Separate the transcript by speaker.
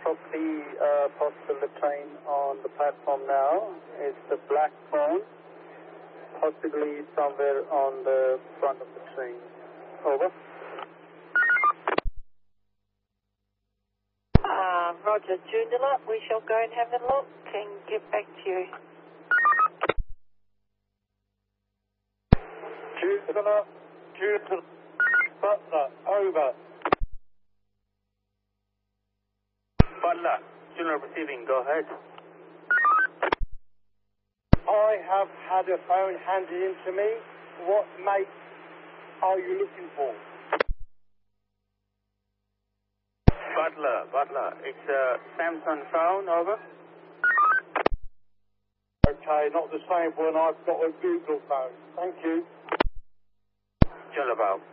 Speaker 1: probably possible the train on the platform now. It's the black phone, possibly somewhere on the front of the train. Over.
Speaker 2: Roger, Joondalup, we shall go and have a look and get back to you.
Speaker 1: Joondalup, Butler, over.
Speaker 3: Butler, Joondalup receiving, go ahead.
Speaker 1: I have had a phone handed in to me. What make are you looking for?
Speaker 3: Butler, it's a Samsung phone, over.
Speaker 1: Okay, not the same one. I've got a Google phone. Thank you.
Speaker 3: Joondalup.